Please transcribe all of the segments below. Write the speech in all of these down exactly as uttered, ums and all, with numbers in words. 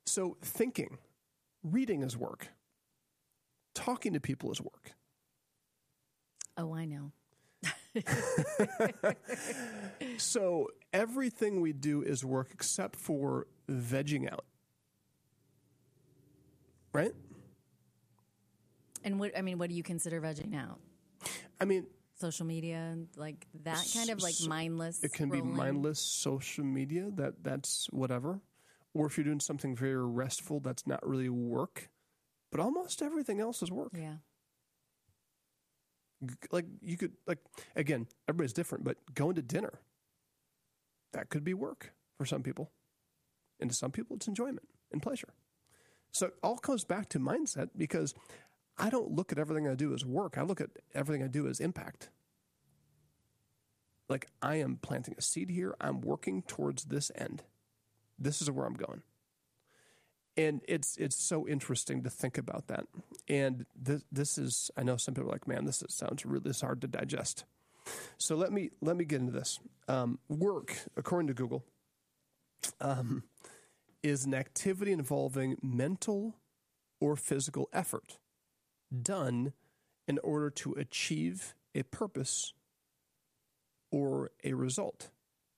So thinking, reading is work. Talking to people is work. Oh, I know. So everything we do is work except for vegging out. Right? And what, I mean, what do you consider vegging out? I mean, social media, like that kind of like so mindless. It can scrolling. be mindless social media. That that's whatever. Or if you're doing something very restful, that's not really work. But almost everything else is work. Yeah. Like you could, like, again, everybody's different, but going to dinner, that could be work for some people. And to some people, it's enjoyment and pleasure. So it all comes back to mindset, because I don't look at everything I do as work. I look at everything I do as impact. Like, I am planting a seed here. I'm working towards this end. This is where I'm going. And it's it's so interesting to think about that. And this this is, I know some people are like, man, this is, sounds really this is hard to digest. So let me let me get into this. Um, work, according to Google, um, is an activity involving mental or physical effort done in order to achieve a purpose or a result.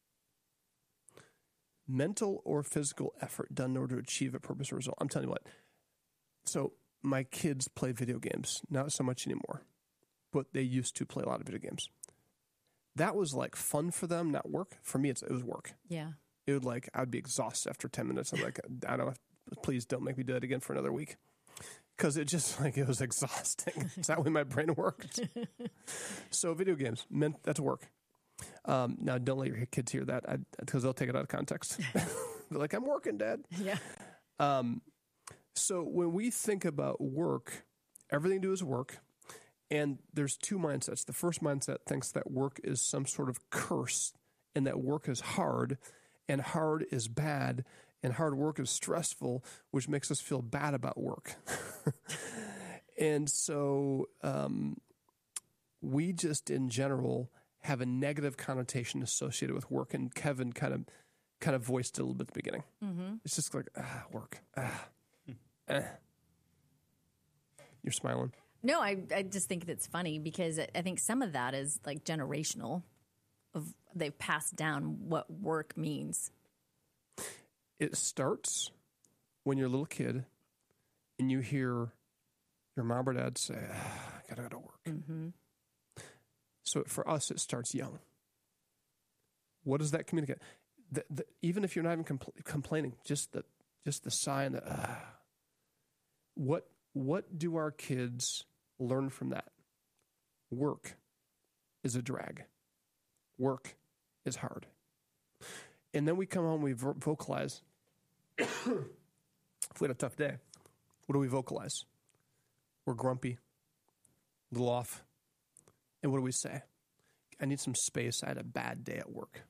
Mental or physical effort done in order to achieve a purpose or result. I'm telling you what. So my kids play video games, not so much anymore, but they used to play a lot of video games. That was like fun for them, not work. For me, it's, it was work. Yeah. It would like, I'd be exhausted after ten minutes. I'm like, I don't know, please don't make me do it again for another week. Because it just like, it was exhausting. It's that way my brain worked. So video games, meant that's work. Um, now, don't let your kids hear that, because they'll take it out of context. They're like, I'm working, Dad. Yeah. Um, so when we think about work, everything to do is work. And there's two mindsets. The first mindset thinks that work is some sort of curse, and that work is hard, and hard is bad, and hard work is stressful, which makes us feel bad about work. And so um, we just, in general, have a negative connotation associated with work, and Kevin kind of kind of voiced it a little bit at the beginning. Mm-hmm. It's just like, ah, work. Ah, eh. You're smiling. No, I I just think it's funny, because I think some of that is like generational. Of they've passed down what work means. It starts when you're a little kid and you hear your mom or dad say, ah, I gotta go to work. Mm-hmm. So for us, it starts young. What does that communicate? The, the, even if you're not even compl- complaining, just the just the sign that, ah. What what do our kids learn from that? Work is a drag. Work is hard. And then we come home, we vo- vocalize. If we had a tough day, what do we vocalize? We're grumpy, a little off. And what do we say? I need some space. I had a bad day at work.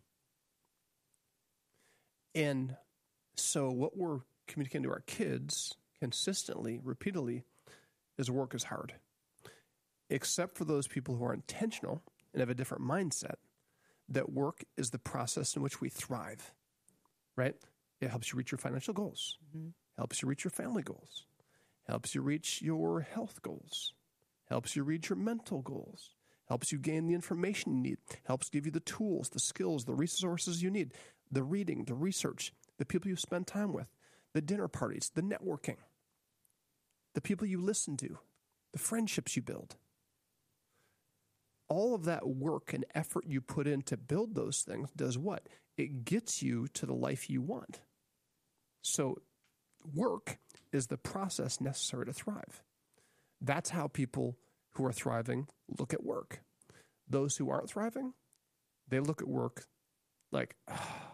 And so what we're communicating to our kids consistently, repeatedly, is work is hard. Except for those people who are intentional and have a different mindset, that work is the process in which we thrive, right? It helps you reach your financial goals, mm-hmm. helps you reach your family goals, helps you reach your health goals, helps you reach your mental goals, helps you gain the information you need, helps give you the tools, the skills, the resources you need, the reading, the research, the people you spend time with, the dinner parties, the networking, the people you listen to, the friendships you build. All of that work and effort you put in to build those things does what? It gets you to the life you want. So work is the process necessary to thrive. That's how people who are thriving look at work. Those who aren't thriving, they look at work like, ah,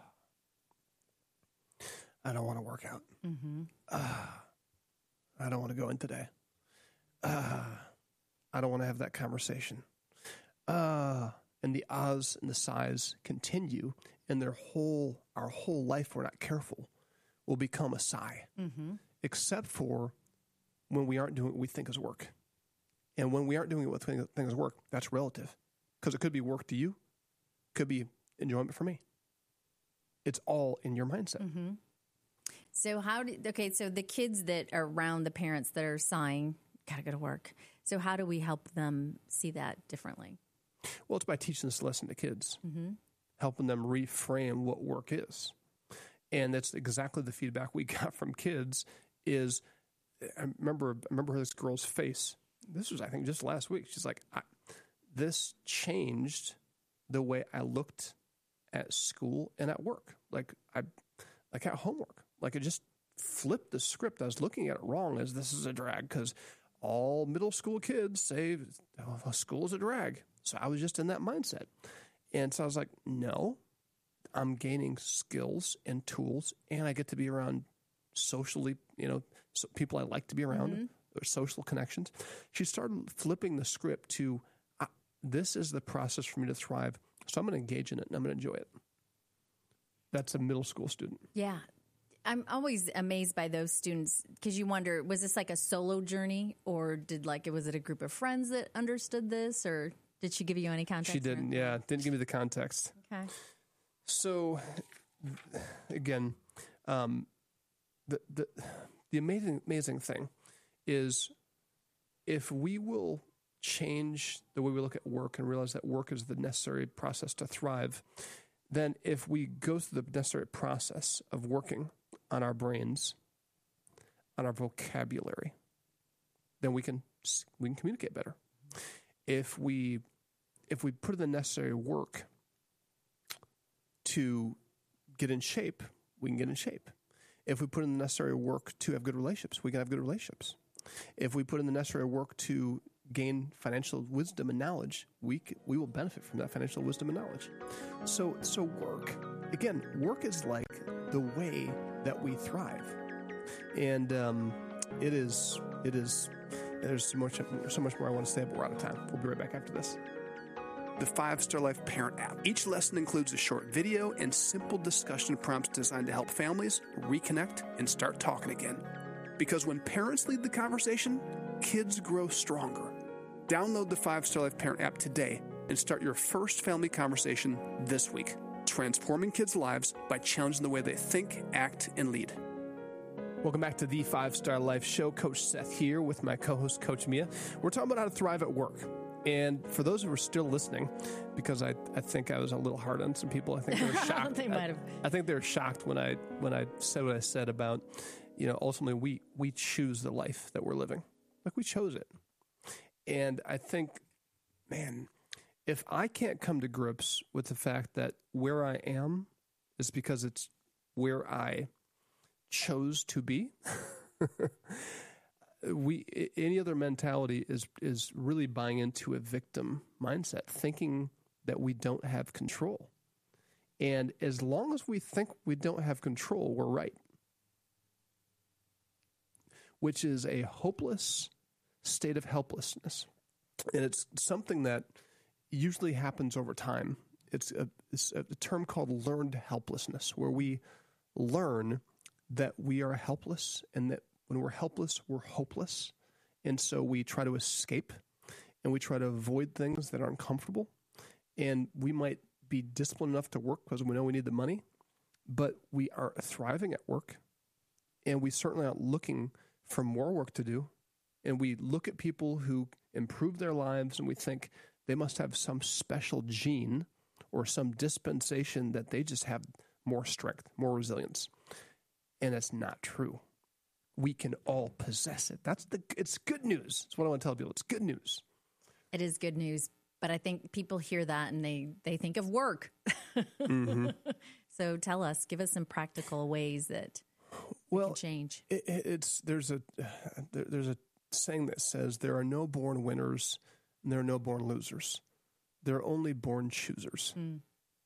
I don't want to work out. Mm-hmm. Ah, I don't want to go in today. Ah, I don't want to have that conversation. Uh, and the ahs and the sighs continue, and their whole, our whole life, if we're not careful, will become a sigh, mm-hmm. except for when we aren't doing what we think is work. And when we aren't doing what we think is work, that's relative, because it could be work to you, could be enjoyment for me. It's all in your mindset. Mm-hmm. So how do, okay, so the kids that are around the parents that are sighing, gotta go to work. So how do we help them see that differently? Well, it's by teaching this lesson to kids, Mm-hmm. helping them reframe what work is. And that's exactly the feedback we got from kids is, I remember, I remember this girl's face. This was, I think, just last week. She's like, I, this changed the way I looked at school and at work. Like I, like at homework. Like it just flipped the script. I was looking at it wrong as this is a drag because all middle school kids say oh, school is a drag. So I was just in that mindset. And so I was like, no, I'm gaining skills and tools and I get to be around socially, you know, so people I like to be around, mm-hmm. or social connections. She started flipping the script to, uh, this is the process for me to thrive. So I'm going to engage in it and I'm going to enjoy it. That's a middle school student. Yeah. I'm always amazed by those students because you wonder, was this like a solo journey or did like, was it a group of friends that understood this or did she give you any context? She didn't. Or? Yeah. Didn't give me the context. Okay. So again, um, the, the, the amazing, amazing thing is if we will change the way we look at work and realize that work is the necessary process to thrive, then if we go through the necessary process of working on our brains, on our vocabulary, then we can we can communicate better. If we if we put in the necessary work to get in shape, we can get in shape. If we put in the necessary work to have good relationships, we can have good relationships. If we put in the necessary work to gain financial wisdom and knowledge, we c- we will benefit from that financial wisdom and knowledge. So so work, again, work is like the way that we thrive, and um, it is it is. There's so much so much more I want to say, but we're out of time. We'll be right back after this. The Five Star Life Parent app. Each lesson includes a short video and simple discussion prompts designed to help families reconnect and start talking again. Because when parents lead the conversation, kids grow stronger. Download the Five Star Life Parent app today and start your first family conversation this week, transforming kids' lives by challenging the way they think, act, and lead. Welcome back to the Five Star Life Show. Coach Seth here with my co-host, Coach Mia. We're talking about how to thrive at work. And for those who are still listening, because I, I think I was a little hard on some people, I think they were shocked. they might have. I, I think they were shocked when I when I said what I said about, you know, ultimately we we choose the life that we're living. Like we chose it. And I think, man, if I can't come to grips with the fact that where I am is because it's where I chose to be, we any other mentality is is really buying into a victim mindset, thinking that we don't have control. And as long as we think we don't have control, we're right. Which is a hopeless state of helplessness. And it's something that usually happens over time. It's a, it's a term called learned helplessness, where we learn that we are helpless and that when we're helpless, we're hopeless. And so we try to escape and we try to avoid things that are uncomfortable. And we might be disciplined enough to work because we know we need the money, but we are thriving at work and we certainly aren't looking for more work to do. And we look at people who improve their lives and we think they must have some special gene or some dispensation that they just have more strength, more resilience. And it's not true. We can all possess it. That's the. It's good news. That's what I want to tell people. It's good news. It is good news, but I think people hear that and they, they think of work. Mm-hmm. So tell us, give us some practical ways that well, we can change. It, it's there's a there, there's a saying that says there are no born winners and there are no born losers. There are only born choosers. Mm.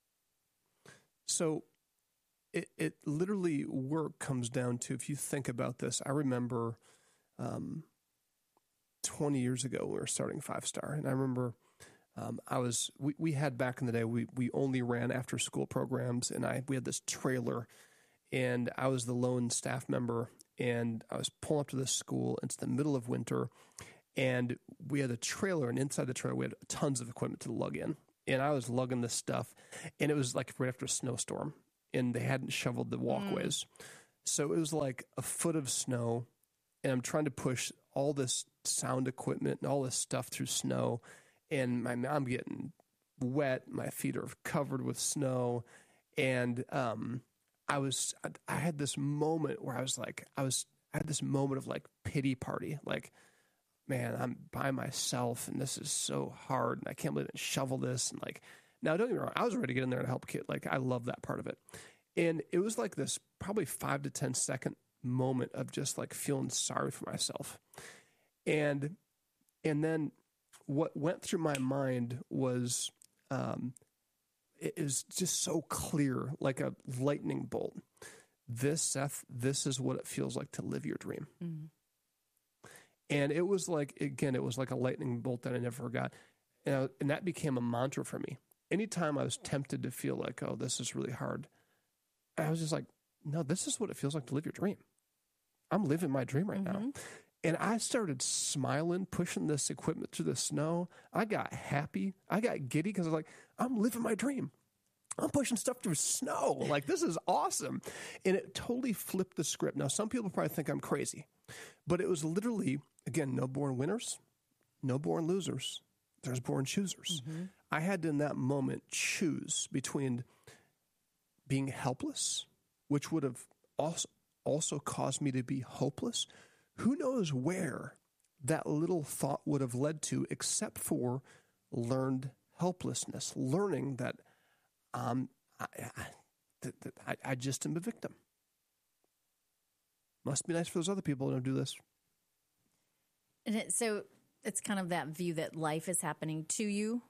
So. It, it literally work comes down to, if you think about this, I remember um, twenty years ago we were starting Five Star, and I remember um, I was we, we had back in the day we we only ran after school programs, and I we had this trailer, and I was the lone staff member, and I was pulling up to this school. It's the middle of winter, and we had a trailer, and inside the trailer we had tons of equipment to lug in, and I was lugging this stuff, and it was like right after a snowstorm. And they hadn't shoveled the walkways. Mm. So it was like a foot of snow, and I'm trying to push all this sound equipment and all this stuff through snow, and my I'm getting wet. My feet are covered with snow, and um, I was I had this moment where I was like I was I had this moment of like pity party, like, man, I'm by myself, and this is so hard, and I can't believe I didn't shovel this, and like, now don't get me wrong, I was ready to get in there and help kid, like I love that part of it, and it was like this probably five to ten second moment of just like feeling sorry for myself, and and then what went through my mind was um, it is just so clear, like a lightning bolt. This, Seth, this is what it feels like to live your dream. Mm-hmm. And it was like, again, it was like a lightning bolt that I never forgot. And, I, and that became a mantra for me. Anytime I was tempted to feel like, oh, this is really hard, I was just like, no, this is what it feels like to live your dream. I'm living my dream right mm-hmm. now. And I started smiling, pushing this equipment through the snow. I got happy. I got giddy because I was like, I'm living my dream. I'm pushing stuff through snow. Like, this is awesome. And it totally flipped the script. Now, some people probably think I'm crazy, but it was literally, again, no born winners, no born losers. There's born choosers. Mm-hmm. I had to, in that moment, choose between being helpless, which would have also, also caused me to be hopeless. Who knows where that little thought would have led to, except for learned helplessness, learning that um, I, I, I, I just am a victim. Must be nice for those other people who don't do this. And it, so it's kind of that view that life is happening to you.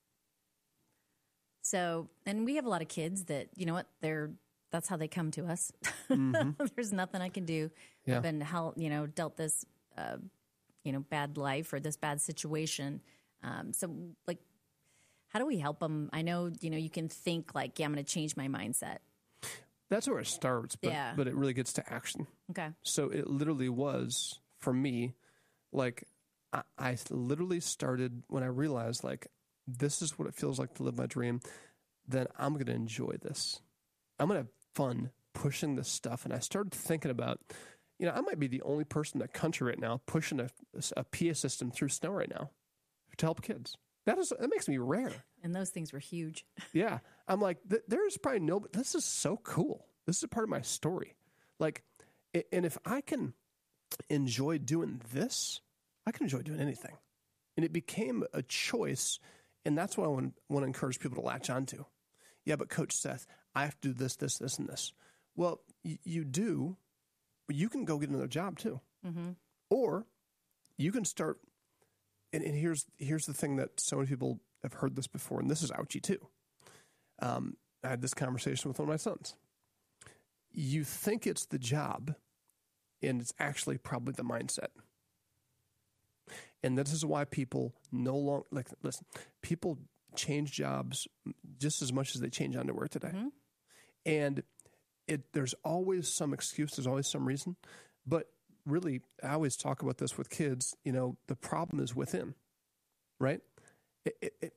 So, and we have a lot of kids that, you know what, they're, that's how they come to us. Mm-hmm. There's nothing I can do. Yeah. I've been, held, you know, dealt this, uh, you know, bad life or this bad situation. Um, so, like, how do we help them? I know, you know, you can think like, yeah, I'm going to change my mindset. That's where it starts, but, yeah. but it really gets to action. Okay. So it literally was, for me, like, I, I literally started when I realized, like, this is what it feels like to live my dream, then I'm going to enjoy this. I'm going to have fun pushing this stuff. And I started thinking about, you know, I might be the only person in the country right now pushing a, a P A system through snow right now to help kids. That is, that makes me rare. And those things were huge. Yeah. I'm like, th- there's probably no, but this is so cool. This is a part of my story. Like, and if I can enjoy doing this, I can enjoy doing anything. And it became a choice. And that's what I want, want to encourage people to latch onto. Yeah, but Coach Seth, I have to do this, this, this, and this. Well, y- you do, but you can go get another job too. Mm-hmm. Or you can start, and, and here's here's the thing that so many people have heard this before, and this is ouchy too. Um, I had this conversation with one of my sons. You think it's the job, and it's actually probably the mindset. And this is why people no longer, like, listen, people change jobs just as much as they change underwear today. Mm-hmm. And it there's always some excuse, there's always some reason. But really, I always talk about this with kids, you know, the problem is within, right? It, it, it,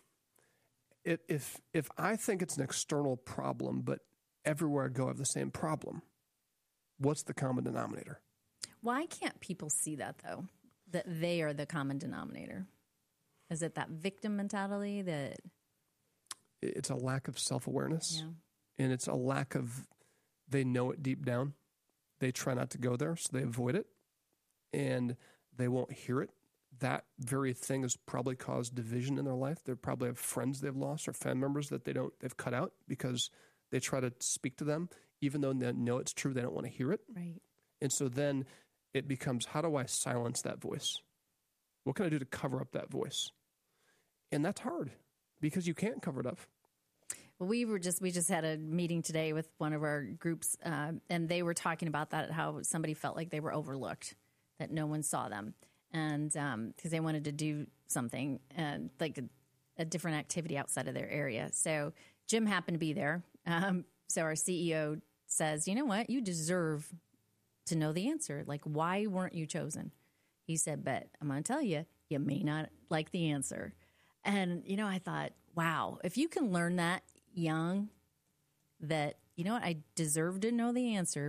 it, if if I think it's an external problem, but everywhere I go I have the same problem, what's the common denominator? Why can't people see that, though? That they are the common denominator? Is it that victim mentality that... It's a lack of self-awareness. Yeah. And it's a lack of... They know it deep down. They try not to go there, so they avoid it. And they won't hear it. That very thing has probably caused division in their life. They probably have friends they've lost or family members that they don't, they've cut out because they try to speak to them. Even though they know it's true, they don't want to hear it. Right. And so then... it becomes, how do I silence that voice? What can I do to cover up that voice? And that's hard because you can't cover it up. Well, we were just, we just had a meeting today with one of our groups, uh, and they were talking about that, how somebody felt like they were overlooked, that no one saw them. And um, because they wanted to do something, and like a, a different activity outside of their area. So Jim happened to be there. Um, so our C E O says, you know what, you deserve to know the answer. Like, why weren't you chosen? He said, but I'm going to tell you, you may not like the answer. And, you know, I thought, wow, if you can learn that young, that, you know what, I deserve to know the answer,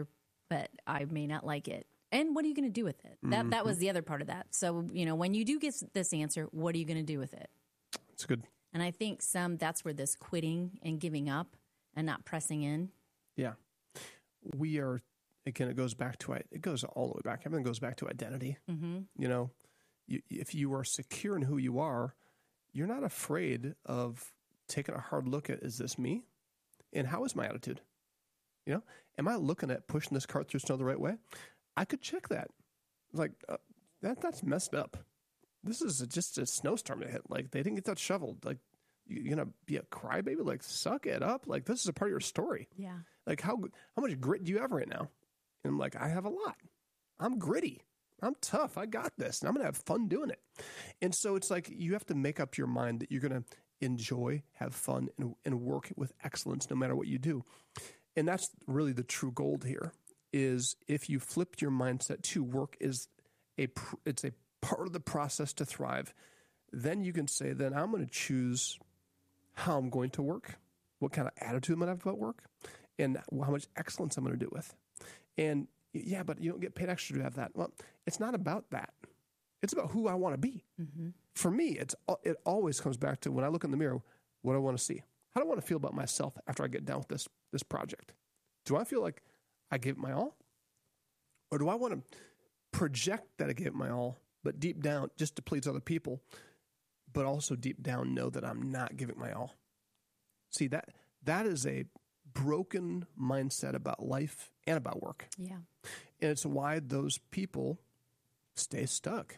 but I may not like it. And what are you going to do with it? That mm-hmm. that was the other part of that. So, you know, when you do get this answer, what are you going to do with it? That's good. And I think some, that's where this quitting and giving up and not pressing in. Yeah. We are, again, it goes back to, it goes all the way back. Everything goes back to identity. Mm-hmm. You know, you, if you are secure in who you are, you're not afraid of taking a hard look at, is this me? And how is my attitude? You know, am I looking at pushing this cart through snow the right way? I could check that. Like, uh, that that's messed up. This is a, just a snowstorm to hit. Like, they didn't get that shoveled. Like, you, you're going to be a crybaby? Like, suck it up. Like, this is a part of your story. Yeah. Like, how how much grit do you have right now? And I'm like, I have a lot. I'm gritty. I'm tough. I got this. And I'm going to have fun doing it. And so it's like you have to make up your mind that you're going to enjoy, have fun, and, and work with excellence no matter what you do. And that's really the true gold here, is if you flip your mindset to work is a, it's a part of the process to thrive, then you can say, then I'm going to choose how I'm going to work, what kind of attitude I'm going to have about work, and how much excellence I'm going to do it with. And yeah, but you don't get paid extra to have that. Well, it's not about that. It's about who I want to be. Mm-hmm. For me, it's it always comes back to when I look in the mirror, what do I want to see? How do I want to feel about myself after I get done with this this project? Do I feel like I gave it my all? Or do I want to project that I gave it my all, but deep down, just to please other people, but also deep down know that I'm not giving my all? See, that that is a broken mindset about life and about work. Yeah. And it's why those people stay stuck.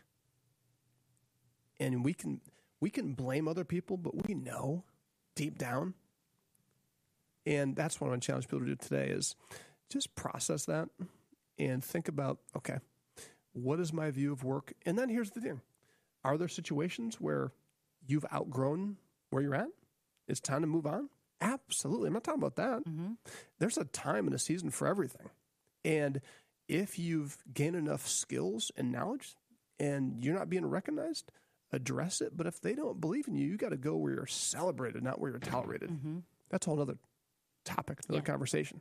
And we can we can blame other people, but we know deep down. And that's what I want to challenge people to do today is just process that and think about, okay, what is my view of work? And then here's the thing. Are there situations where you've outgrown where you're at? It's time to move on? Absolutely. I'm not talking about that. Mm-hmm. There's a time and a season for everything. And if you've gained enough skills and knowledge and you're not being recognized, address it. But if they don't believe in you, you got to go where you're celebrated, not where you're tolerated. Mm-hmm. That's a whole other topic, another yeah. conversation.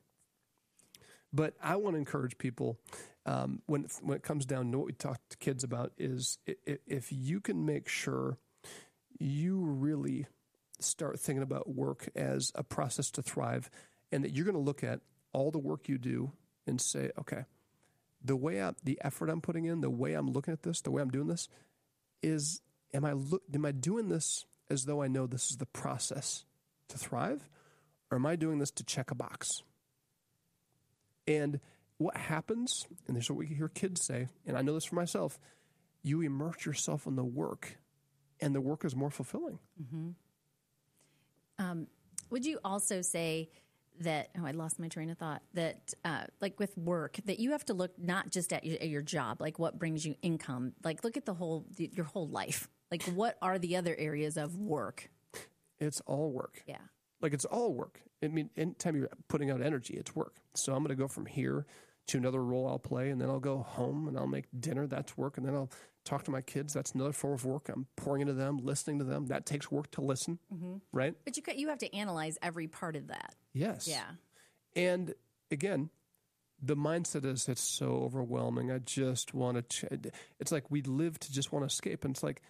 But I want to encourage people um, when when it comes down to what we talk to kids about is if you can make sure you really start thinking about work as a process to thrive, and that you're going to look at all the work you do and say, okay, the way I, the effort I'm putting in, the way I'm looking at this, the way I'm doing this, is am I look am I doing this as though I know this is the process to thrive, or am I doing this to check a box? And what happens, and this is what we hear kids say, and I know this for myself, you immerse yourself in the work, and the work is more fulfilling. Mm-hmm. Um, would you also say that, oh, I lost my train of thought, that uh, like with work, that you have to look not just at your, at your job, like what brings you income, like look at the whole, the, your whole life. Like what are the other areas of work? It's all work. Yeah. Like it's all work. I mean, anytime you're putting out energy, it's work. So I'm going to go from here to another role I'll play, and then I'll go home and I'll make dinner. That's work. And then I'll talk to my kids. That's another form of work. I'm pouring into them, listening to them. That takes work to listen, mm-hmm. right? But you you have to analyze every part of that. Yes. Yeah. And again, the mindset is it's so overwhelming. I just want to. Ch- it's like we live to just want to escape, and it's like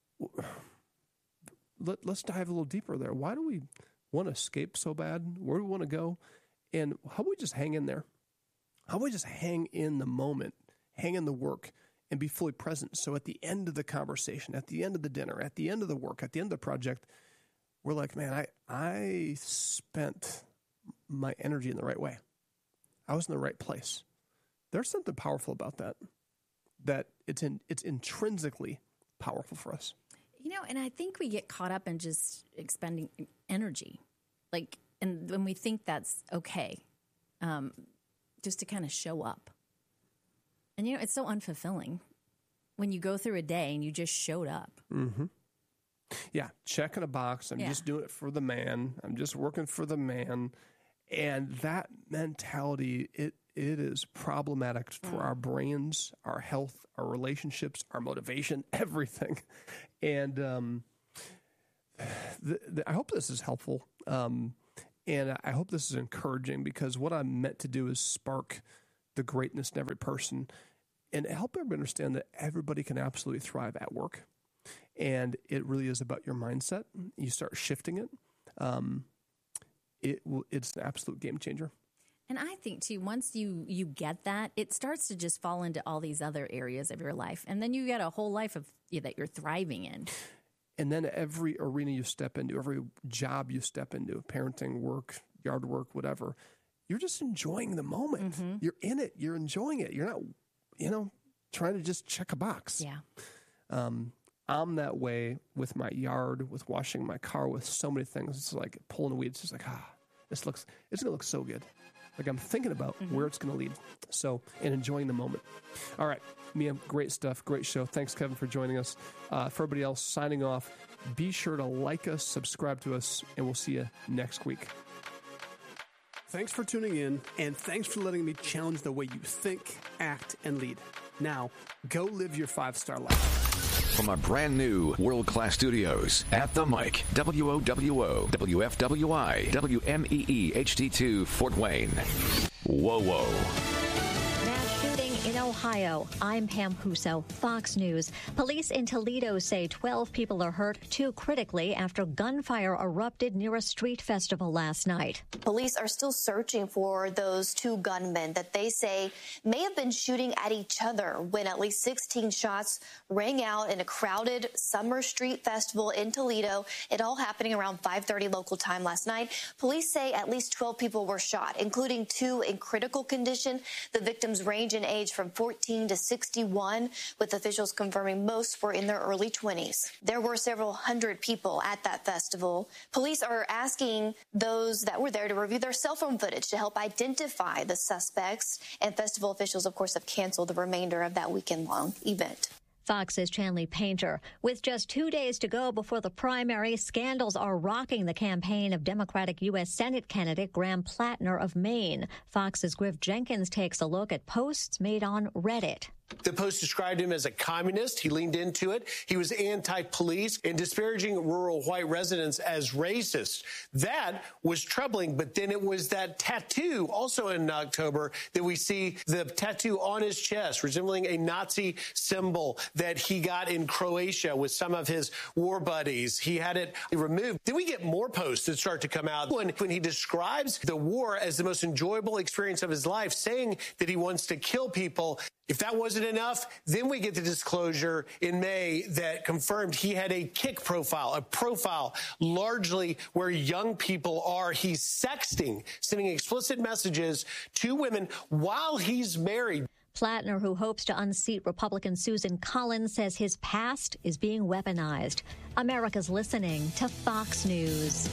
let, let's dive a little deeper there. Why do we want to escape so bad? Where do we want to go? And how about we just hang in there? How about we just hang in the moment, hang in the work, and be fully present? So at the end of the conversation, at the end of the dinner, at the end of the work, at the end of the project, we're like, man, I I spent my energy in the right way. I was in the right place. There's something powerful about that, that it's in, it's intrinsically powerful for us. You know, and I think we get caught up in just expending energy. Like, and when we think that's okay, um, just to kind of show up. And, you know, it's so unfulfilling when you go through a day and you just showed up. Mm-hmm. Yeah, checking a box. I'm yeah. just doing it for the man. I'm just working for the man. And that mentality, it it is problematic for mm. our brains, our health, our relationships, our motivation, everything. And um, the, the, I hope this is helpful. Um, and I hope this is encouraging, because what I'm meant to do is spark the greatness in every person and help everybody understand that everybody can absolutely thrive at work. And it really is about your mindset. You start shifting it. Um, it will, it's an absolute game changer. And I think, too, once you, you get that, it starts to just fall into all these other areas of your life. And then you get a whole life of yeah, that you're thriving in. And then every arena you step into, every job you step into, parenting, work, yard work, whatever, you're just enjoying the moment. Mm-hmm. You're in it. You're enjoying it. You're not, you know, trying to just check a box. Yeah. Um, I'm that way with my yard, with washing my car, with so many things. It's like pulling weeds. It's just like, ah, this looks, it's going to look so good. Like I'm thinking about mm-hmm. where it's going to lead. So, and enjoying the moment. All right, Mia, great stuff. Great show. Thanks, Kevin, for joining us. Uh, for everybody else, signing off. Be sure to like us, subscribe to us, and we'll see you next week. Thanks for tuning in, and thanks for letting me challenge the way you think, act, and lead. Now, go live your five-star life. From our brand new world-class studios at the mic, W O W O, W F W I, W M E E H D two, Fort Wayne. Whoa, whoa. Mass shooting in Ohio. I'm Pam Huso, Fox News. Police in Toledo say twelve people are hurt, two critically, after gunfire erupted near a street festival last night. Police are still searching for those two gunmen that they say may have been shooting at each other when at least sixteen shots rang out in a crowded summer street festival in Toledo. It all happening around five thirty local time last night. Police say at least twelve people were shot, including two in critical condition. The victims range in age from fourteen to sixty-one, with officials confirming most were in their early twenties. There were several hundred people at that festival. Police are asking those that were there to review their cell phone footage to help identify the suspects, and festival officials, of course, have canceled the remainder of that weekend-long event. Fox's Chanley Painter. With just two days to go before the primary, scandals are rocking the campaign of Democratic U S Senate candidate Graham Plattner of Maine. Fox's Griff Jenkins takes a look at posts made on Reddit. The Post described him as a communist. He leaned into it. He was anti-police and disparaging rural white residents as racist. That was troubling. But then it was that tattoo also in October that we see the tattoo on his chest resembling a Nazi symbol that he got in Croatia with some of his war buddies. He had it removed. Then we get more posts that start to come out when, when he describes the war as the most enjoyable experience of his life, saying that he wants to kill people. If that wasn't enough, then we get the disclosure in May that confirmed he had a kick profile, a profile largely where young people are. He's sexting, sending explicit messages to women while he's married. Plattner, who hopes to unseat Republican Susan Collins, says his past is being weaponized. America's listening to Fox News.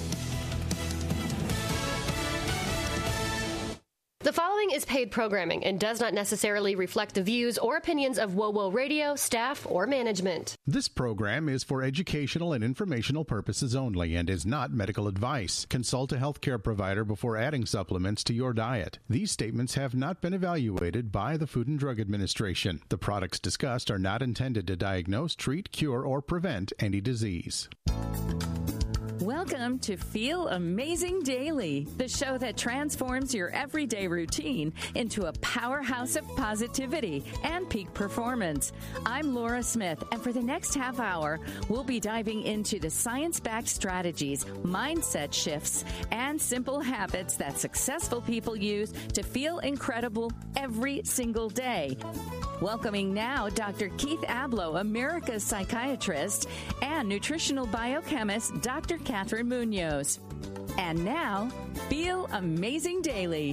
The following is paid programming and does not necessarily reflect the views or opinions of Whoa Whoa Radio, staff, or management. This program is for educational and informational purposes only and is not medical advice. Consult a healthcare provider before adding supplements to your diet. These statements have not been evaluated by the Food and Drug Administration. The products discussed are not intended to diagnose, treat, cure, or prevent any disease. Welcome to Feel Amazing Daily, the show that transforms your everyday routine into a powerhouse of positivity and peak performance. I'm Laura Smith, and for the next half hour, we'll be diving into the science-backed strategies, mindset shifts, and simple habits that successful people use to feel incredible every single day. Welcoming now Doctor Keith Abloh, America's psychiatrist, and nutritional biochemist Doctor Catherine Munoz. And now, Feel Amazing Daily.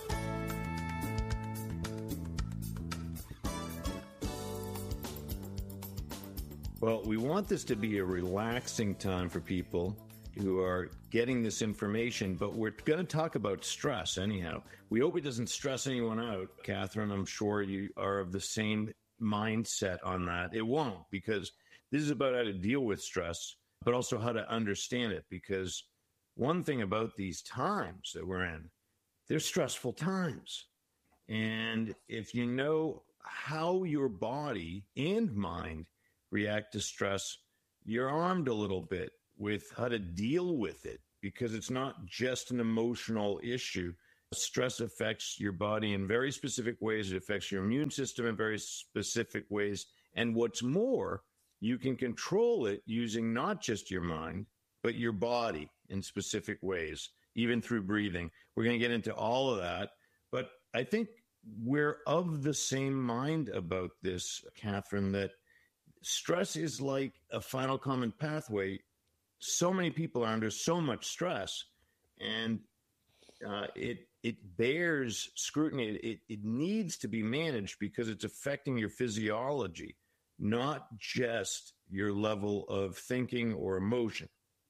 Well, we want this to be a relaxing time for people who are getting this information, but we're going to talk about stress anyhow. We hope it doesn't stress anyone out. Catherine, I'm sure you are of the same mindset on that. It won't, because this is about how to deal with stress, but also how to understand it. Because one thing about these times that we're in, they're stressful times. And if you know how your body and mind react to stress, you're armed a little bit with how to deal with it, because it's not just an emotional issue. Stress affects your body in very specific ways. It affects your immune system in very specific ways. And what's more, you can control it using not just your mind, but your body in specific ways, even through breathing. We're going to get into all of that. But I think we're of the same mind about this, Catherine, that stress is like a final common pathway. So many people are under so much stress, and uh, it it bears scrutiny. It, it needs to be managed because it's affecting your physiology, not just your level of thinking or emotion.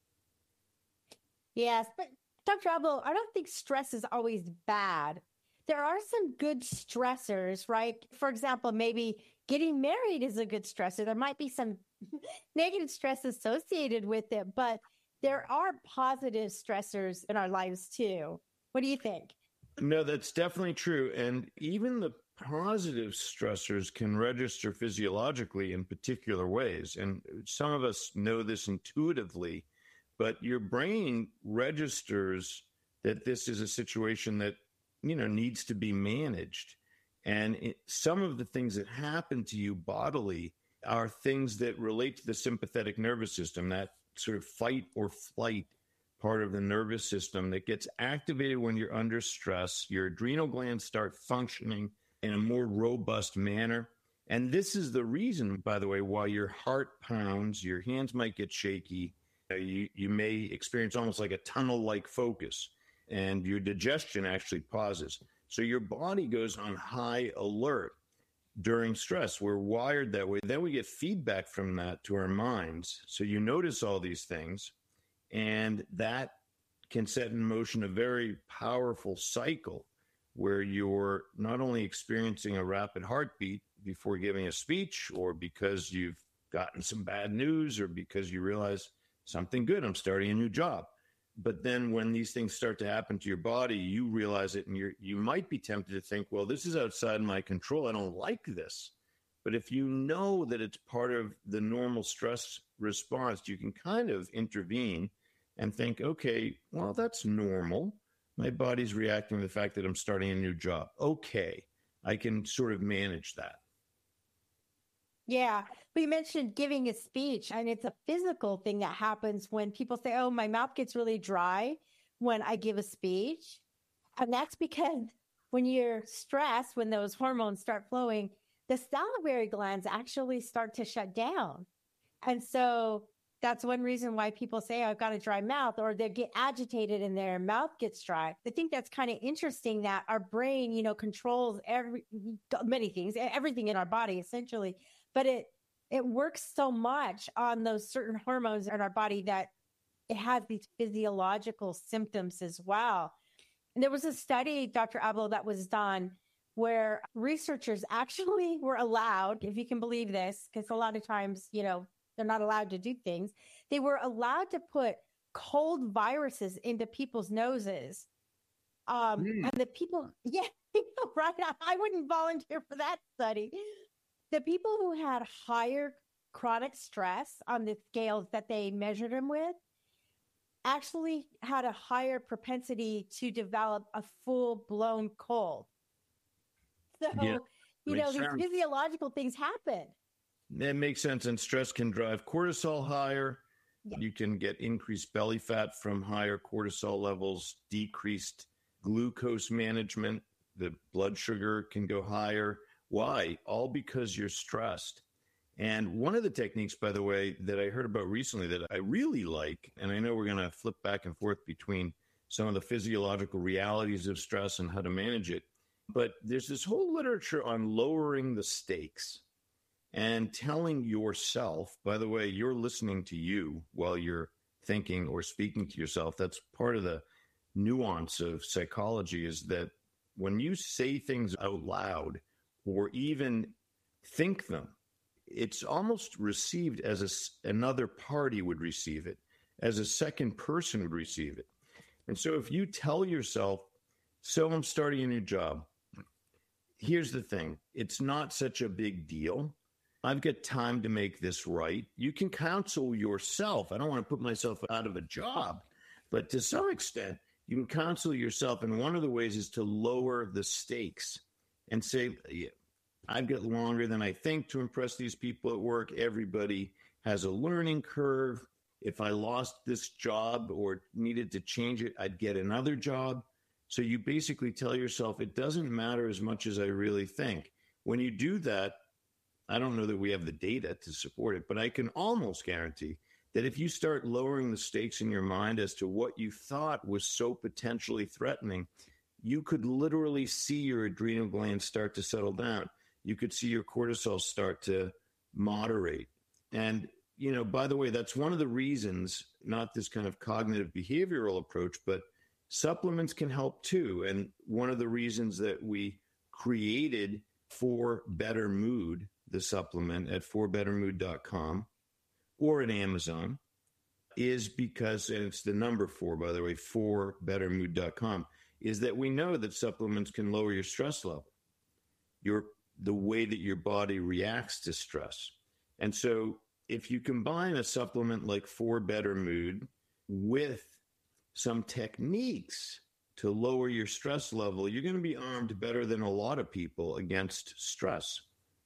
Yes, but Doctor Ablow, I don't think stress is always bad. There are some good stressors, right? For example, maybe getting married is a good stressor. There might be some negative stress associated with it, but there are positive stressors in our lives too. What do you think? No, that's definitely true. And even the positive stressors can register physiologically in particular ways. And some of us know this intuitively, but your brain registers that this is a situation that, you know, needs to be managed. And it, some of the things that happen to you bodily are things that relate to the sympathetic nervous system, that sort of fight or flight part of the nervous system that gets activated when you're under stress. Your adrenal glands start functioning in a more robust manner. And this is the reason, by the way, why your heart pounds, your hands might get shaky. You, you may experience almost like a tunnel-like focus, and your digestion actually pauses. So your body goes on high alert during stress. We're wired that way. Then we get feedback from that to our minds. So you notice all these things, and that can set in motion a very powerful cycle where you're not only experiencing a rapid heartbeat before giving a speech, or because you've gotten some bad news, or because you realize something good, I'm starting a new job. But then when these things start to happen to your body, you realize it, and you're, you might be tempted to think, well, this is outside my control. I don't like this. But if you know that it's part of the normal stress response, you can kind of intervene and think, okay, well, that's normal. My body's reacting to the fact that I'm starting a new job. Okay, I can sort of manage that. Yeah. We mentioned giving a speech, and it's a physical thing that happens when people say, oh, my mouth gets really dry when I give a speech. And that's because when you're stressed, when those hormones start flowing, the salivary glands actually start to shut down. And so that's one reason why people say, oh, I've got a dry mouth, or they get agitated and their mouth gets dry. I think that's kind of interesting that our brain, you know, controls every, many things, everything in our body, essentially. But it, it works so much on those certain hormones in our body that it has these physiological symptoms as well. And there was a study, Doctor Ablow, that was done where researchers actually were allowed, if you can believe this, because a lot of times, you know, they're not allowed to do things. They were allowed to put cold viruses into people's noses. Um, mm. And the people, yeah, right. I wouldn't volunteer for that study. The people who had higher chronic stress on the scales that they measured them with actually had a higher propensity to develop a full-blown cold. So, yeah, you know, these physiological things happen. That makes sense. And stress can drive cortisol higher. Yeah. You can get increased belly fat from higher cortisol levels, decreased glucose management. The blood sugar can go higher. Why? All because you're stressed. And one of the techniques, by the way, that I heard about recently that I really like, and I know we're going to flip back and forth between some of the physiological realities of stress and how to manage it, but there's this whole literature on lowering the stakes and telling yourself, by the way, you're listening to you while you're thinking or speaking to yourself. That's part of the nuance of psychology, is that when you say things out loud, or even think them, it's almost received as a, another party would receive it, as a second person would receive it. And so if you tell yourself, so I'm starting a new job, here's the thing, it's not such a big deal. I've got time to make this right. You can counsel yourself. I don't want to put myself out of a job, but to some extent, you can counsel yourself. And one of the ways is to lower the stakes and say, yeah, I've got longer than I think to impress these people at work. Everybody has a learning curve. If I lost this job or needed to change it, I'd get another job. So you basically tell yourself, it doesn't matter as much as I really think. When you do that, I don't know that we have the data to support it, but I can almost guarantee that if you start lowering the stakes in your mind as to what you thought was so potentially threatening, you could literally see your adrenal glands start to settle down. You could see your cortisol start to moderate. And, you know, by the way, that's one of the reasons, not this kind of cognitive behavioral approach, but supplements can help too. And one of the reasons that we created For Better Mood, the supplement at for better mood dot com or at Amazon, is because, and it's the number four, by the way, for better mood dot com, is that we know that supplements can lower your stress level, your the way that your body reacts to stress. And so if you combine a supplement like For Better Mood with some techniques to lower your stress level, you're going to be armed better than a lot of people against stress.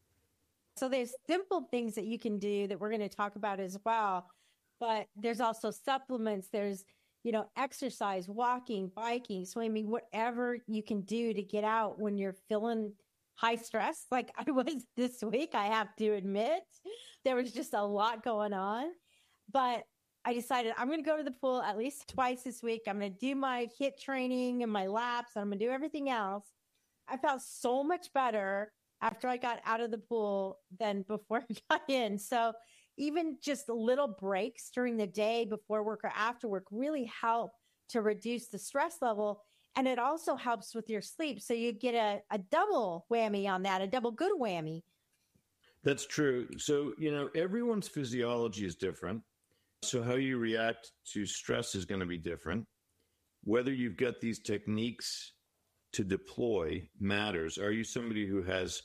So there's simple things that you can do that we're going to talk about as well. But there's also supplements. There's, you know, exercise, walking, biking, swimming, whatever you can do to get out when you're feeling high stress. Like I was this week, I have to admit, there was just a lot going on. But I decided I'm going to go to the pool at least twice this week. I'm going to do my HIIT training and my laps. And I'm going to do everything else. I felt so much better after I got out of the pool than before I got in. So even just little breaks during the day before work or after work really help to reduce the stress level. And it also helps with your sleep. So you get a, a double whammy on that, a double good whammy. That's true. So, you know, everyone's physiology is different. So how you react to stress is going to be different. Whether you've got these techniques to deploy matters. Are you somebody who has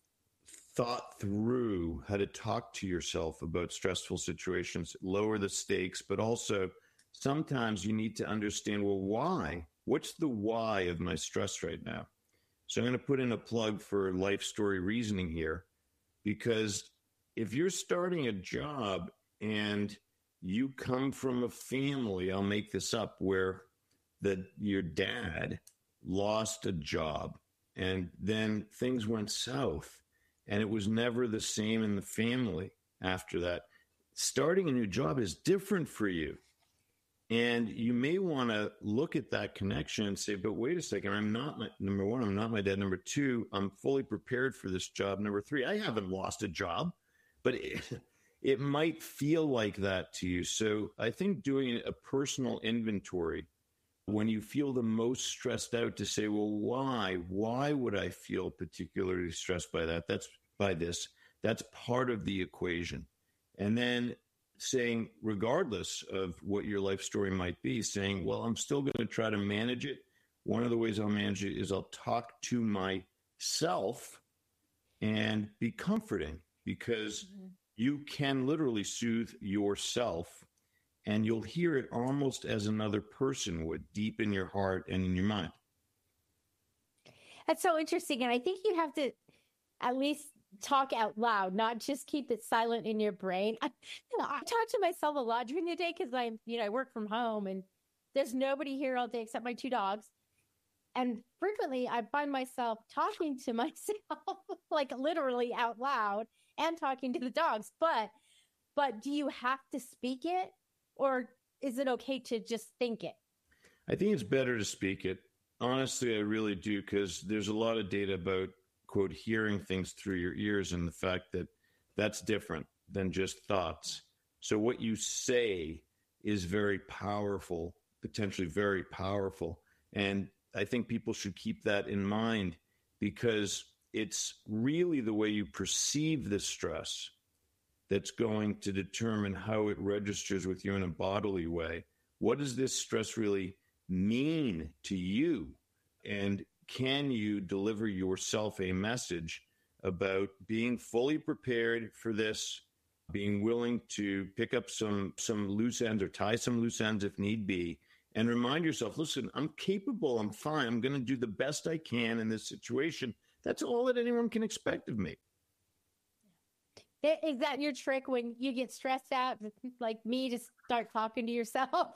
thought through how to talk to yourself about stressful situations, lower the stakes, but also sometimes you need to understand, well, why? What's the why of my stress right now? So I'm going to put in a plug for life story reasoning here, because if you're starting a job and you come from a family, I'll make this up, where the, your dad lost a job and then things went south and it was never the same in the family after that. Starting a new job is different for you. And you may want to look at that connection and say, but wait a second, I'm not my, number one, I'm not my dad. Number two, I'm fully prepared for this job. Number three, I haven't lost a job, but it, it might feel like that to you. So I think doing a personal inventory when you feel the most stressed out to say, well, why? Why would I feel particularly stressed by that? That's by this. That's part of the equation. And then saying, regardless of what your life story might be, saying, well, I'm still going to try to manage it. One of the ways I'll manage it is I'll talk to myself and be comforting, because mm-hmm. you can literally soothe yourself. And you'll hear it almost as another person would, deep in your heart and in your mind. That's so interesting. And I think you have to at least talk out loud, not just keep it silent in your brain. I, you know, I talk to myself a lot during the day because I'm, you know, I work from home and there's nobody here all day except my two dogs. And frequently I find myself talking to myself, like literally out loud, and talking to the dogs. But, but do you have to speak it? Or is it okay to just think it? I think it's better to speak it. Honestly, I really do, because there's a lot of data about, quote, hearing things through your ears, and the fact that that's different than just thoughts. So what you say is very powerful, potentially very powerful. And I think people should keep that in mind, because it's really the way you perceive the stress that's going to determine how it registers with you in a bodily way. What does this stress really mean to you? And can you deliver yourself a message about being fully prepared for this, being willing to pick up some, some loose ends or tie some loose ends if need be, and remind yourself, listen, I'm capable. I'm fine. I'm going to do the best I can in this situation. That's all that anyone can expect of me. Is that your trick when you get stressed out, like me, to start talking to yourself?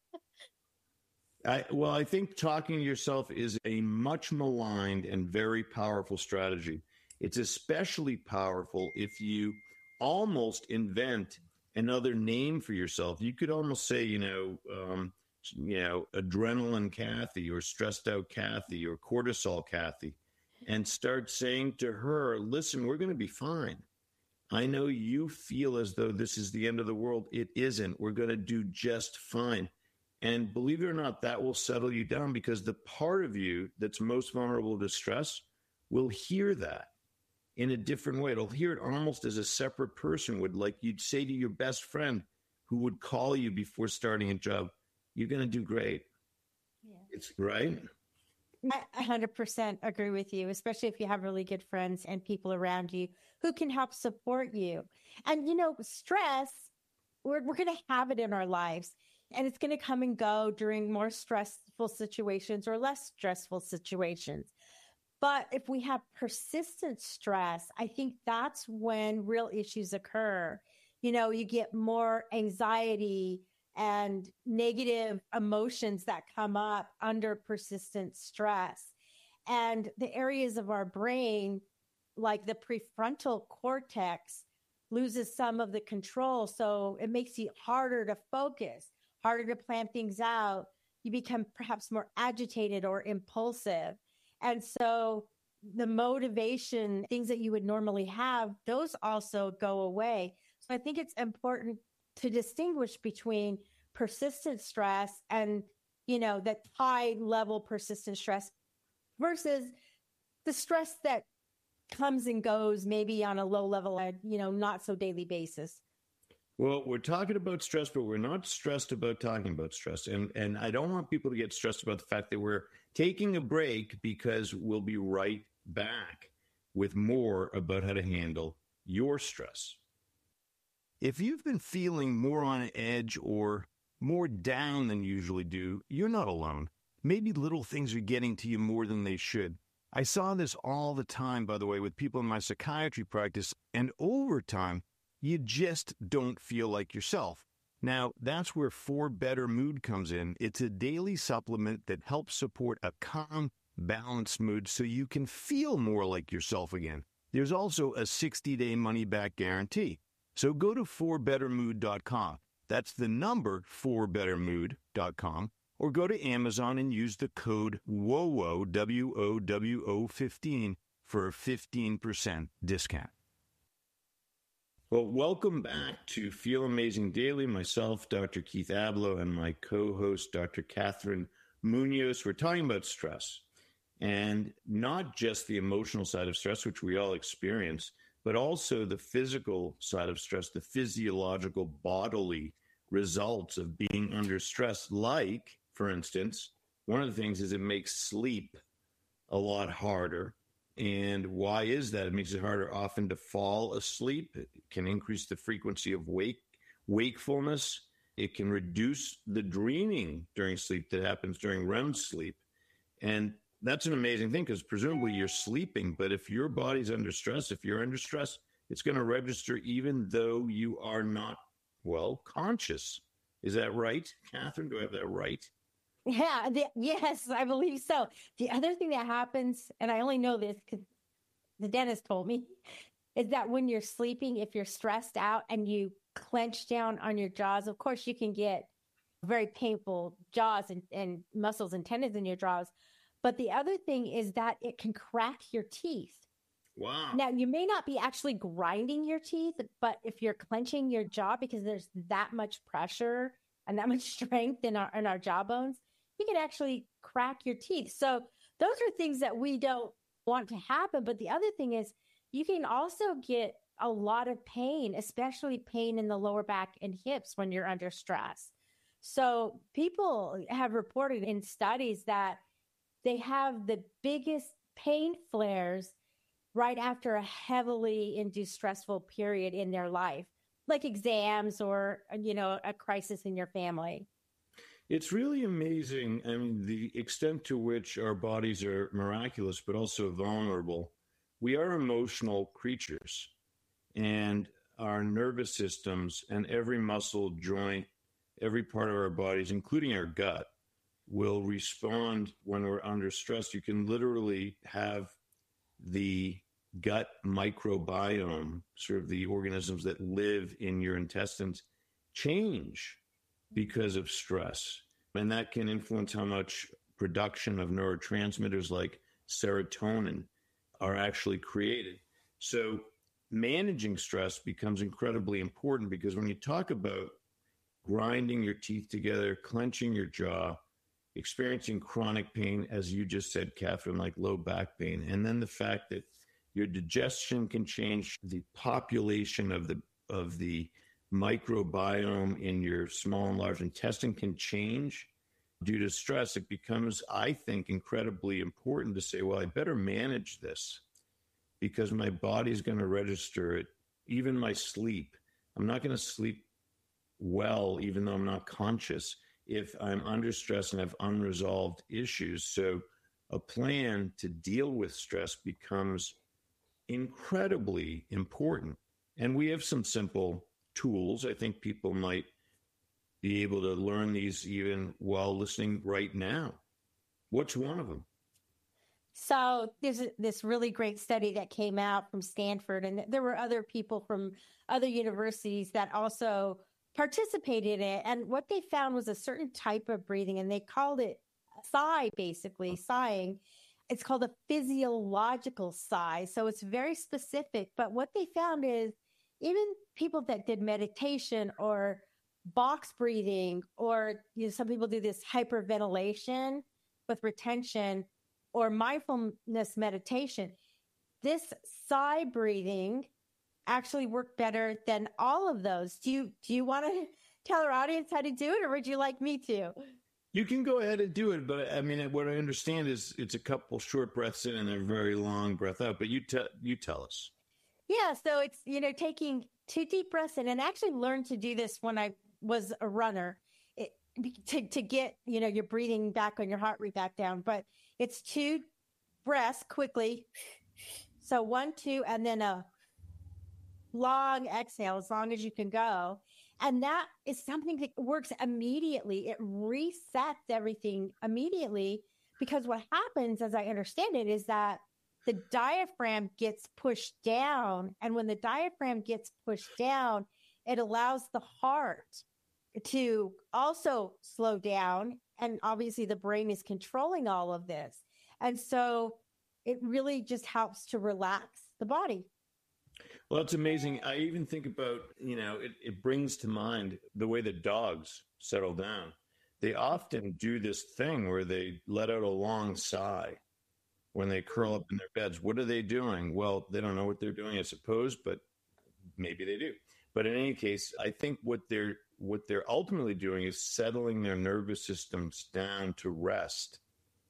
I, well, I think talking to yourself is a much maligned and very powerful strategy. It's especially powerful if you almost invent another name for yourself. You could almost say, you know, um, you know, adrenaline Kathy or stressed out Kathy or cortisol Kathy, and start saying to her, listen, we're going to be fine. I know you feel as though this is the end of the world. It isn't. We're going to do just fine. And believe it or not, that will settle you down, because the part of you that's most vulnerable to stress will hear that in a different way. It'll hear it almost as a separate person would, like you'd say to your best friend who would call you before starting a job, you're going to do great. Yeah. It's right. I one hundred percent agree with you, especially if you have really good friends and people around you who can help support you. And, you know, stress, we're, we're going to have it in our lives, and it's going to come and go during more stressful situations or less stressful situations. But if we have persistent stress, I think that's when real issues occur. You know, you get more anxiety and negative emotions that come up under persistent stress. And the areas of our brain, like the prefrontal cortex, loses some of the control. So it makes it harder to focus, harder to plan things out. You become perhaps more agitated or impulsive. And so the motivation, things that you would normally have, those also go away. So I think it's important to distinguish between persistent stress and, you know, that high level persistent stress versus the stress that comes and goes maybe on a low level, you know, not so daily basis. Well, we're talking about stress, but we're not stressed about talking about stress. And and I don't want people to get stressed about the fact that we're taking a break, because we'll be right back with more about how to handle your stress. If you've been feeling more on edge or more down than you usually do, you're not alone. Maybe little things are getting to you more than they should. I saw this all the time, by the way, with people in my psychiatry practice, and over time, you just don't feel like yourself. Now, that's where For Better Mood comes in. It's a daily supplement that helps support a calm, balanced mood so you can feel more like yourself again. There's also a sixty-day money-back guarantee. So go to for better mood dot com. That's the number for better mood dot com. Or go to Amazon and use the code W O W O, W O W O fifteen, for a fifteen percent discount. Well, welcome back to Feel Amazing Daily. Myself, Doctor Keith Abloh, and my co-host, Doctor Catherine Munoz. We're talking about stress, and not just the emotional side of stress, which we all experience, but also the physical side of stress, the physiological bodily results of being under stress. Like, for instance, one of the things is it makes sleep a lot harder. And why is that? It makes it harder often to fall asleep. It can increase the frequency of wake wakefulness. It can reduce the dreaming during sleep that happens during R E M sleep. And that's an amazing thing, because presumably you're sleeping, but if your body's under stress, if you're under stress, it's going to register even though you are not, well, conscious. Is that right, Catherine? Do I have that right? Yeah, the, yes, I believe so. The other thing that happens, and I only know this because the dentist told me, is that when you're sleeping, if you're stressed out and you clench down on your jaws, of course you can get very painful jaws and, and muscles and tendons in your jaws. But the other thing is that it can crack your teeth. Wow. Now, you may not be actually grinding your teeth, but if you're clenching your jaw because there's that much pressure and that much strength in our in our jaw bones, you can actually crack your teeth. So those are things that we don't want to happen. But the other thing is you can also get a lot of pain, especially pain in the lower back and hips when you're under stress. So people have reported in studies that they have the biggest pain flares right after a heavily induced stressful period in their life, like exams or, you know, a crisis in your family. It's really amazing. I mean, the extent to which our bodies are miraculous, but also vulnerable. We are emotional creatures, and our nervous systems and every muscle, joint, every part of our bodies, including our gut, will respond when we're under stress. You can literally have the gut microbiome, sort of the organisms that live in your intestines, change because of stress. And that can influence how much production of neurotransmitters like serotonin are actually created. So managing stress becomes incredibly important, because when you talk about grinding your teeth together, clenching your jaw, experiencing chronic pain, as you just said, Catherine, like low back pain, and then the fact that your digestion can change, the population of the of the microbiome in your small and large intestine can change due to stress, it becomes, I think, incredibly important to say, well, I better manage this because my body's going to register it, even my sleep. I'm not going to sleep well, even though I'm not conscious, if I'm under stress and have unresolved issues. So a plan to deal with stress becomes incredibly important. And we have some simple tools. I think people might be able to learn these even while listening right now. What's one of them? So there's a, this really great study that came out from Stanford, and there were other people from other universities that also participated in it. And what they found was a certain type of breathing, and they called it sigh, basically, sighing. It's called a physiological sigh. So it's very specific. But what they found is even people that did meditation or box breathing, or you know, some people do this hyperventilation with retention or mindfulness meditation, this sigh breathing actually worked better than all of those. Do you do you want to tell our audience how to do it, or would you like me to? You can go ahead and do it, but I mean, what I understand is it's a couple short breaths in and a very long breath out. But you te- you tell us. Yeah, so it's, you know, taking two deep breaths in, and I actually learned to do this when I was a runner, it, to to get, you know, your breathing back on your heart rate back down. But it's two breaths quickly. So one, two, and then a long exhale as long as you can go. And that is something that works immediately. It resets everything immediately, because what happens, as I understand it, is that the diaphragm gets pushed down. And when the diaphragm gets pushed down, it allows the heart to also slow down. And obviously the brain is controlling all of this. And so it really just helps to relax the body. Well, it's amazing. I even think about, you know, it, it brings to mind the way that dogs settle down. They often do this thing where they let out a long sigh when they curl up in their beds. What are they doing? Well, they don't know what they're doing, I suppose, but maybe they do. But in any case, I think what they're what they're ultimately doing is settling their nervous systems down to rest.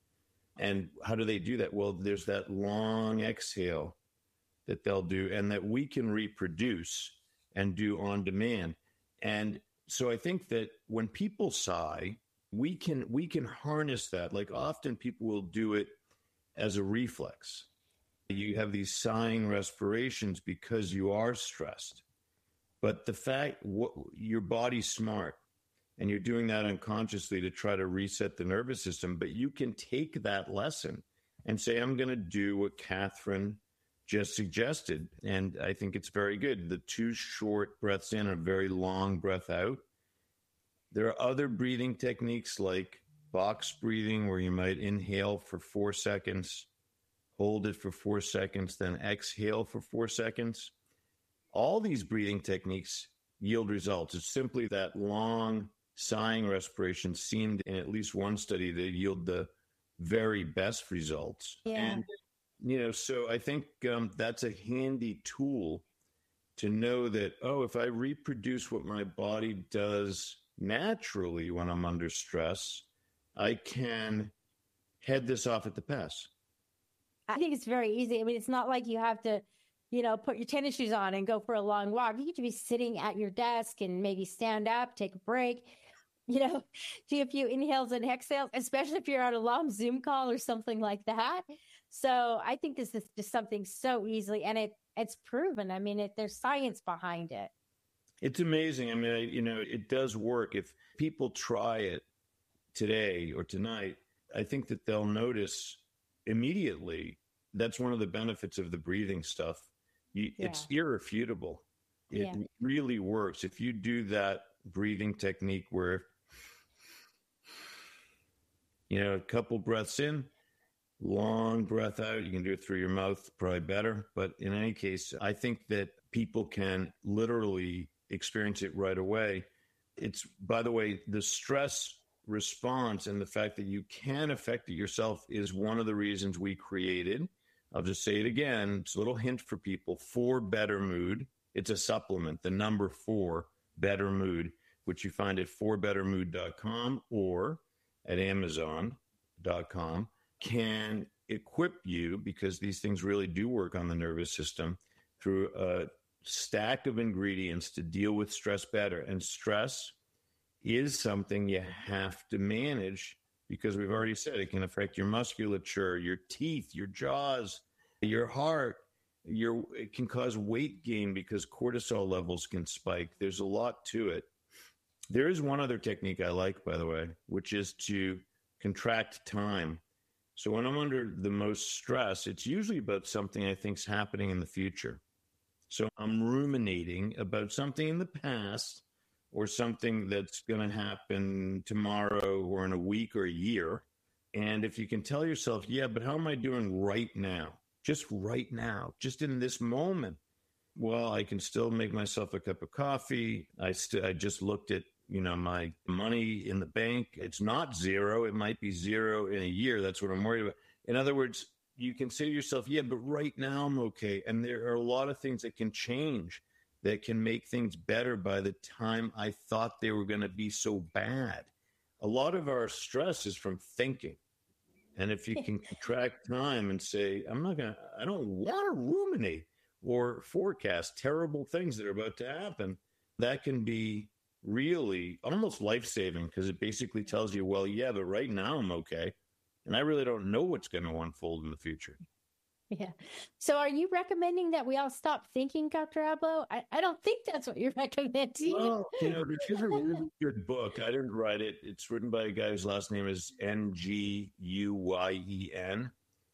And how do they do that? Well, there's that long exhale that they'll do, and that we can reproduce and do on demand. And so I think that when people sigh, we can we can harness that. Like often people will do it as a reflex. You have these sighing respirations because you are stressed. But the fact what, your body's smart, and you're doing that unconsciously to try to reset the nervous system. But you can take that lesson and say, I'm going to do what Catherine just suggested. And I think it's very good. The two short breaths in, a very long breath out. There are other breathing techniques like box breathing, where you might inhale for four seconds, hold it for four seconds, then exhale for four seconds. All these breathing techniques yield results. It's simply that long sighing respiration seemed in at least one study to yield the very best results. Yeah. And, you know, so I think um, that's a handy tool to know that, oh, if I reproduce what my body does naturally when I'm under stress, I can head this off at the pass. I think it's very easy. I mean, it's not like you have to, you know, put your tennis shoes on and go for a long walk. You get to be sitting at your desk and maybe stand up, take a break. you know, do a few inhales and exhales, especially if you're on a long Zoom call or something like that. So I think this is just something so easily, and it it's proven. I mean, it, there's science behind it. It's amazing. I mean, I, you know, it does work. If people try it today or tonight, I think that they'll notice immediately. That's one of the benefits of the breathing stuff. You, yeah. It's irrefutable. It yeah. really works. If you do that breathing technique where, you know, a couple breaths in, long breath out, you can do it through your mouth, probably better. But in any case, I think that people can literally experience it right away. It's, by the way, the stress response and the fact that you can affect it yourself is one of the reasons we created, I'll just say it again, it's a little hint for people, For Better Mood. It's a supplement, the number four, Better Mood, which you find at for better mood dot com or at amazon dot com, can equip you, because these things really do work on the nervous system, through a stack of ingredients to deal with stress better. And stress is something you have to manage, because we've already said it can affect your musculature, your teeth, your jaws, your heart. Your, it can cause weight gain because cortisol levels can spike. There's a lot to it. There is one other technique I like, by the way, which is to contract time. So when I'm under the most stress, it's usually about something I think is happening in the future. So I'm ruminating about something in the past or something that's going to happen tomorrow or in a week or a year. And if you can tell yourself, yeah, but how am I doing right now? Just right now, just in this moment. Well, I can still make myself a cup of coffee. I st- I just looked at, you know, my money in the bank. It's not zero. It might be zero in a year. That's what I'm worried about. In other words, you can say to yourself, yeah, but right now I'm okay. And there are a lot of things that can change, that can make things better by the time I thought they were going to be so bad. A lot of our stress is from thinking. And if you can contract time and say, I'm not going to, I don't want to ruminate or forecast terrible things that are about to happen, that can be really almost life-saving, because it basically tells you, well, yeah, but right now I'm okay. And I really don't know what's going to unfold in the future. Yeah. So are you recommending that we all stop thinking, Doctor Ablow? I, I don't think that's what you're recommending. Well, you know, there's a really good book. I didn't write it. It's written by a guy whose last name is N G U Y E N.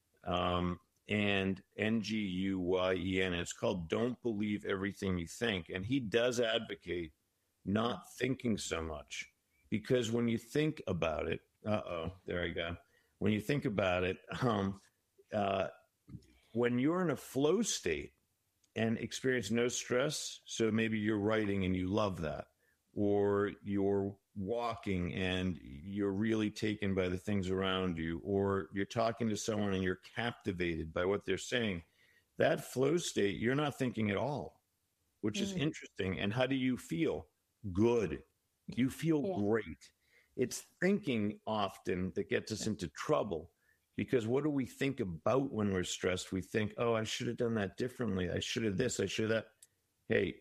Um, and N G U Y E N. It's called Don't Believe Everything You Think. And he does advocate not thinking so much, because when you think about it, uh-oh, there I go. When you think about it, um, uh, when you're in a flow state and experience no stress, so maybe you're writing and you love that, or you're walking and you're really taken by the things around you, or you're talking to someone and you're captivated by what they're saying, that flow state, you're not thinking at all, which mm. is interesting. And how do you feel? Good. You feel yeah. great. It's thinking often that gets us into trouble. Because what do we think about when we're stressed? We think, oh, I should have done that differently. I should have this. I should have that. Hey,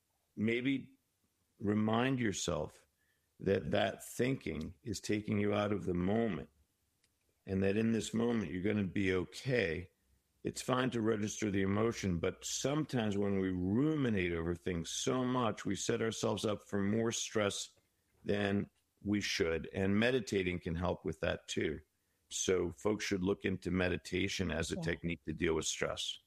maybe remind yourself that that thinking is taking you out of the moment, and that in this moment you're going to be okay. It's fine to register the emotion, but sometimes when we ruminate over things so much, we set ourselves up for more stress than we should. And meditating can help with that too. So folks should look into meditation as a yeah. technique to deal with stress.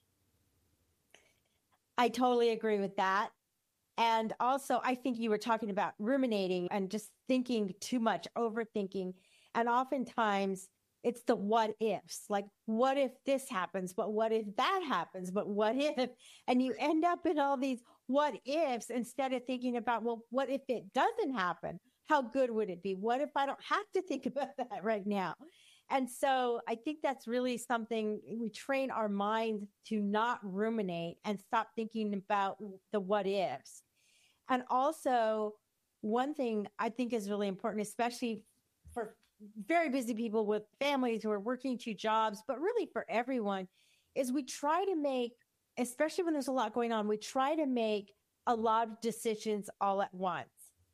I totally agree with that. And also, I think you were talking about ruminating and just thinking too much, overthinking. And oftentimes it's the what ifs, like, what if this happens? But what if that happens? But what if? And you end up in all these what ifs instead of thinking about, well, what if it doesn't happen? How good would it be? What if I don't have to think about that right now? And so I think that's really something we train our mind to not ruminate and stop thinking about the what ifs. And also, one thing I think is really important, especially for very busy people with families who are working two jobs, but really for everyone, is we try to make, especially when there's a lot going on, we try to make a lot of decisions all at once.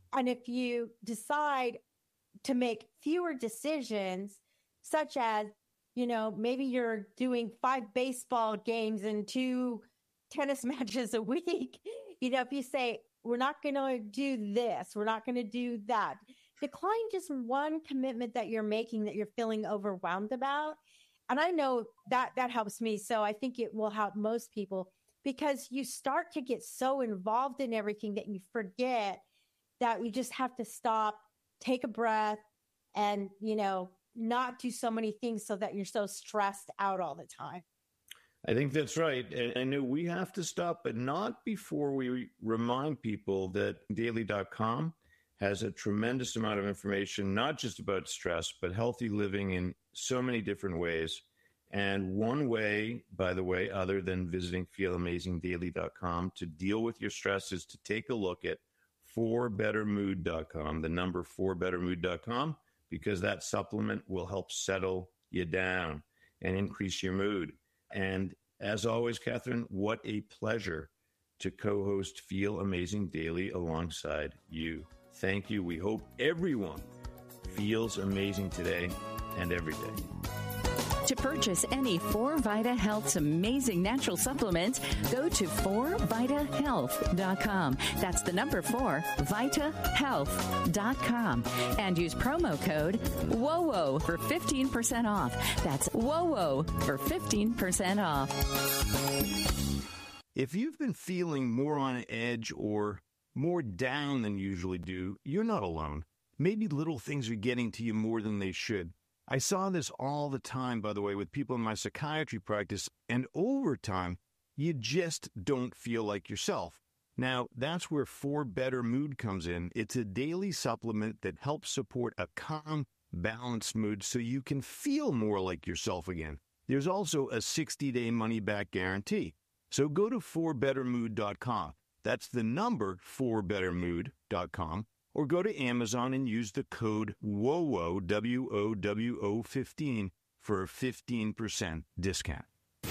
And if you decide to make fewer decisions, such as, you know, maybe you're doing five baseball games and two tennis matches a week, you know, if you say, we're not going to do this, we're not going to do that, decline just one commitment that you're making that you're feeling overwhelmed about. And I know that that helps me. So I think it will help most people, because you start to get so involved in everything that you forget that we just have to stop, take a breath, and, you know, not do so many things so that you're so stressed out all the time. I think that's right. And I know we have to stop, but not before we remind people that daily dot com has a tremendous amount of information, not just about stress, but healthy living in so many different ways. And one way, by the way, other than visiting feel amazing daily dot com to deal with your stress is to take a look at for better mood dot com, the number for better mood dot com, because that supplement will help settle you down and increase your mood. And as always, Catherine, what a pleasure to co-host Feel Amazing Daily alongside you. Thank you. We hope everyone feels amazing today and every day. To purchase any four Vita Health's amazing natural supplements, go to four vita health dot com. That's the number four, vita health dot com. And use promo code W O W O for fifteen percent off. That's W O W O for fifteen percent off. If you've been feeling more on edge or more down than you usually do, you're not alone. Maybe little things are getting to you more than they should. I saw this all the time, by the way, with people in my psychiatry practice, and over time, you just don't feel like yourself. Now, that's where For Better Mood comes in. It's a daily supplement that helps support a calm, balanced mood so you can feel more like yourself again. There's also a sixty-day money-back guarantee. So go to for better mood dot com. That's the number for better mood dot com. Or go to Amazon and use the code W O W O, W O W O fifteen, for a fifteen percent discount.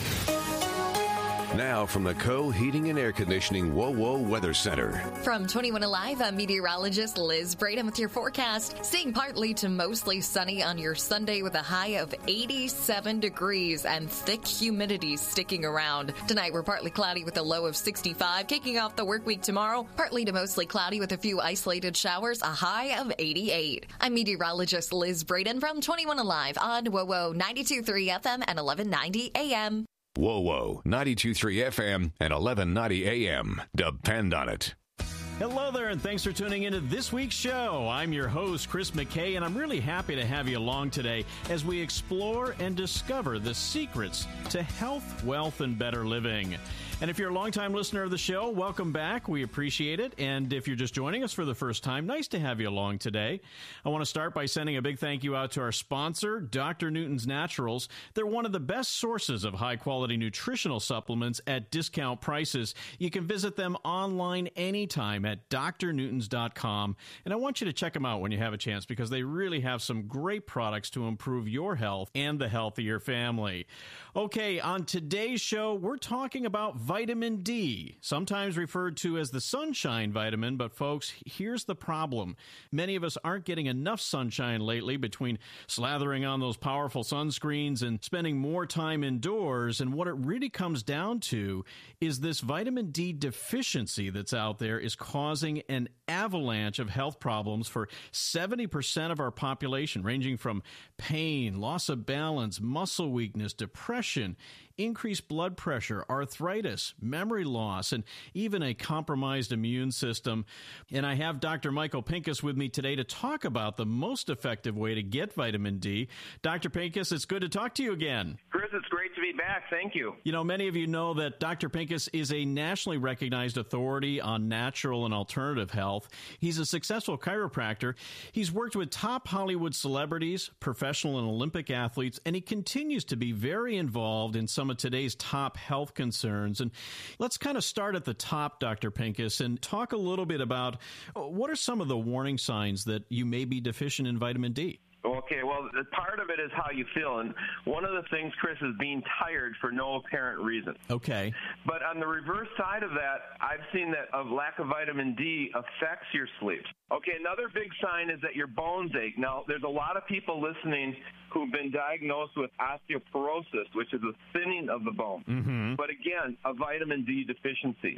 Now from the Co Heating and Air Conditioning W O W O Weather Center. From twenty-one Alive, I'm meteorologist Liz Braden with your forecast. Staying partly to mostly sunny on your Sunday with a high of eighty-seven degrees and thick humidity sticking around. Tonight, we're partly cloudy with a low of sixty-five. Kicking off the work week tomorrow, partly to mostly cloudy with a few isolated showers, a high of eighty-eight. I'm meteorologist Liz Braden from twenty-one Alive on W O W O ninety-two point three F M and eleven ninety A M. W O W O ninety-two point three F M and eleven ninety A M. Depend on it. Hello there, and thanks for tuning into this week's show. I'm your host, Chris McKay, and I'm really happy to have you along today as we explore and discover the secrets to health, wealth, and better living. And if you're a longtime listener of the show, welcome back. We appreciate it. And if you're just joining us for the first time, nice to have you along today. I want to start by sending a big thank you out to our sponsor, Doctor Newton's Naturals. They're one of the best sources of high-quality nutritional supplements at discount prices. You can visit them online anytime at D R newtons dot com. And I want you to check them out when you have a chance, because they really have some great products to improve your health and the health of your family. Okay, on today's show, we're talking about vitamin D, sometimes referred to as the sunshine vitamin. But folks, here's the problem. Many of us aren't getting enough sunshine lately, between slathering on those powerful sunscreens and spending more time indoors. And what it really comes down to is this vitamin D deficiency that's out there is causing an avalanche of health problems for seventy percent of our population, ranging from pain, loss of balance, muscle weakness, depression, increased blood pressure, arthritis, memory loss, and even a compromised immune system. And I have Doctor Michael Pinkus with me today to talk about the most effective way to get vitamin D. Doctor Pinkus, it's good to talk to you again. Chris, it's great to be back. Thank you. You know, many of you know that Doctor Pinkus is a nationally recognized authority on natural and alternative health. He's a successful chiropractor. He's worked with top Hollywood celebrities, professional and Olympic athletes, and he continues to be very involved in some of today's top health concerns. And let's kind of start at the top, Doctor Pinkus, and talk a little bit about what are some of the warning signs that you may be deficient in vitamin D? Well, Okay, well, part of it is how you feel. And one of the things, Chris, is being tired for no apparent reason. Okay. But on the reverse side of that, I've seen that a lack of vitamin D affects your sleep. Okay, another big sign is that your bones ache. Now, there's a lot of people listening who've been diagnosed with osteoporosis, which is a thinning of the bone. Mm-hmm. But again, a vitamin D deficiency.